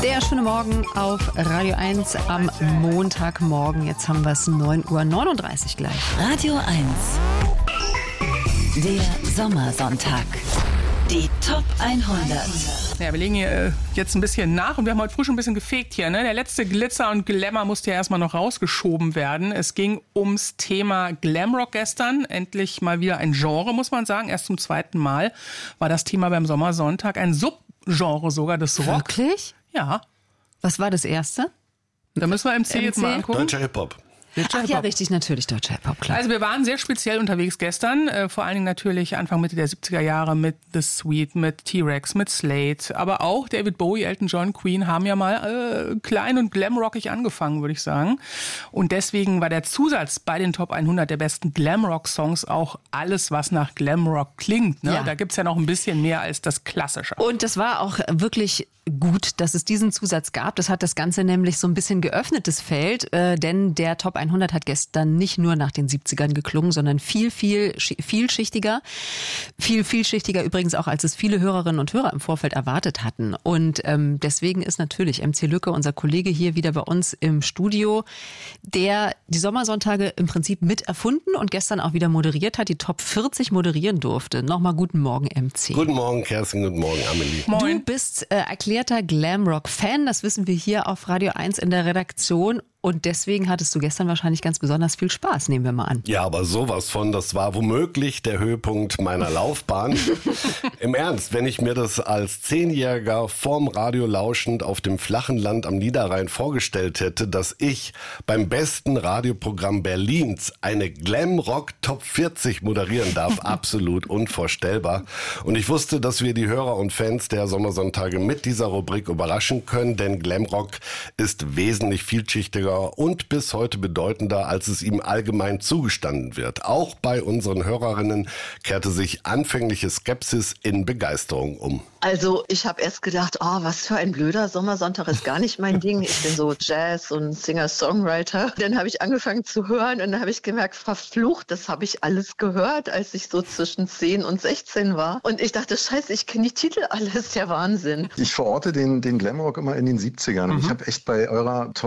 Der schöne Morgen auf Radio 1 am Montagmorgen. Jetzt haben wir es 9:39 Uhr gleich. Radio 1. Der Sommersonntag. Die Top 100. Ja, wir legen hier jetzt ein bisschen nach und wir haben heute früh schon ein bisschen gefegt hier. Ne? Der letzte Glitzer und Glamour musste ja erstmal noch rausgeschoben werden. Es ging ums Thema Glamrock gestern. Endlich mal wieder ein Genre, muss man sagen. Erst zum zweiten Mal war das Thema beim Sommersonntag. Ein Subgenre sogar des Rock. Wirklich? Ja. Was war das erste? Da müssen wir MC jetzt mal angucken. Deutscher Hip-Hop. Ach ja, richtig, natürlich deutscher Hip-Hop, klar. Also wir waren sehr speziell unterwegs gestern, vor allen Dingen natürlich Anfang Mitte der 70er Jahre mit The Sweet, mit T-Rex, mit Slade, aber auch David Bowie, Elton John, Queen haben ja mal klein und glamrockig angefangen, würde ich sagen. Und deswegen war der Zusatz bei den Top 100 der besten Glamrock-Songs auch alles, was nach Glamrock klingt. Ne? Ja. Da gibt's ja noch ein bisschen mehr als das Klassische. Und das war auch wirklich gut, dass es diesen Zusatz gab. Das hat das Ganze nämlich so ein bisschen geöffnet, das Feld, denn der Top 100 hat gestern nicht nur nach den 70ern geklungen, sondern vielschichtiger. Vielschichtiger übrigens auch, als es viele Hörerinnen und Hörer im Vorfeld erwartet hatten. Und deswegen ist natürlich MC Lücke, unser Kollege hier wieder bei uns im Studio, der die Sommersonntage im Prinzip mit erfunden und gestern auch wieder moderiert hat, die Top 40 moderieren durfte. Nochmal guten Morgen, MC. Guten Morgen, Kerstin, guten Morgen, Amelie. Moin. Du bist erklärter Glamrock-Fan, das wissen wir hier auf Radio 1 in der Redaktion. Und deswegen hattest du gestern wahrscheinlich ganz besonders viel Spaß, nehmen wir mal an. Ja, aber sowas von, das war womöglich der Höhepunkt meiner Laufbahn. Im Ernst, wenn ich mir das als 10-Jähriger vorm Radio lauschend auf dem flachen Land am Niederrhein vorgestellt hätte, dass ich beim besten Radioprogramm Berlins eine Glamrock Top 40 moderieren darf, absolut unvorstellbar. Und ich wusste, dass wir die Hörer und Fans der Sommersonntage mit dieser Rubrik überraschen können, denn Glamrock ist wesentlich vielschichtiger und bis heute bedeutender, als es ihm allgemein zugestanden wird. Auch bei unseren Hörerinnen kehrte sich anfängliche Skepsis in Begeisterung um. Also ich habe erst gedacht, was für ein blöder Sommersonntag, ist gar nicht mein Ding. Ich bin so Jazz- und Singer-Songwriter. Dann habe ich angefangen zu hören und dann habe ich gemerkt, verflucht, das habe ich alles gehört, als ich so zwischen 10 und 16 war. Und ich dachte, scheiße, ich kenne die Titel alles, der Wahnsinn. Ich verorte den Glamrock immer in den 70ern. Ich habe echt bei eurer Top